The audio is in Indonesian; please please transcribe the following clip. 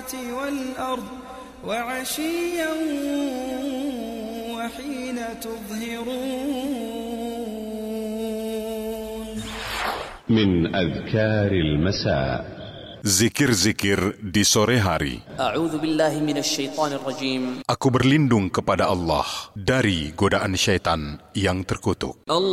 السماوات والأرض وعشيا وحين تظهرون. من أذكار المساء. Zikir-zikir di sore hari. A'udzu billahi minasyaitonir rajim. Aku berlindung kepada Allah dari godaan syaitan yang terkutuk.